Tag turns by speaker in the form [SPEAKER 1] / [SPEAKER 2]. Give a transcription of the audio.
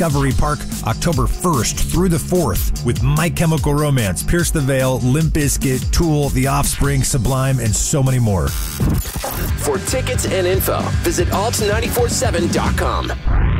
[SPEAKER 1] Discovery Park, October 1st through the 4th, with My Chemical Romance, Pierce the Veil, Limp Bizkit, Tool, The Offspring, Sublime, and so many more.
[SPEAKER 2] For tickets and info, visit alt947.com.